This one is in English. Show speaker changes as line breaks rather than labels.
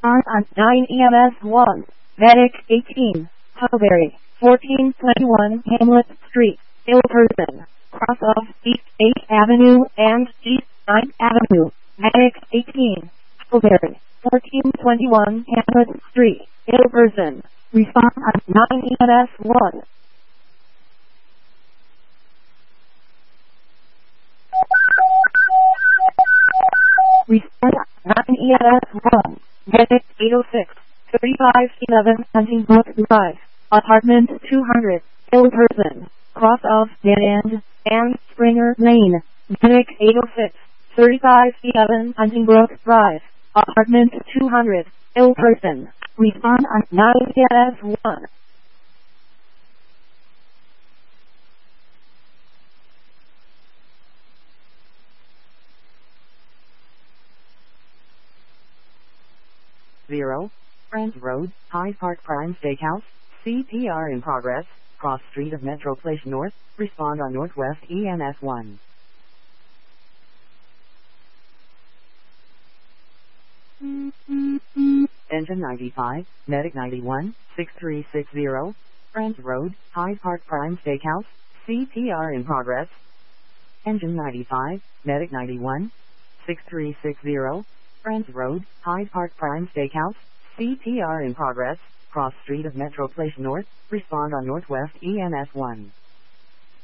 Respond on 9 EMS 1. Medic 18. Huckleberry 1421 Hamlet Street, ill person. Cross off East 8th Avenue and East 9th Avenue. Medic 18. Huckleberry 1421 Hamlet Street, ill person. Respond on 9 EMS 1. Respond on 9 EMS 1. Medic 806. 3511 Huntingbrook Drive, apartment 200, ill person. Cross off Dead End and Springer Lane. Medic 806. 3511 Huntingbrook Drive, apartment 200, ill person. Respond on 9 EMS 1.
Zero, Friends Road, Hyde Park Prime Steakhouse, CPR in progress, cross street of Metro Place North, respond on Northwest EMS 1. Engine 95, Medic 91, 6360, Friends Road, Hyde Park Prime Steakhouse, CPR in progress. Engine 95, Medic 91, 6360, Friends Road, Hyde Park Prime Steakhouse, CPR in progress, cross street of Metro Place North, respond on Northwest EMS 1.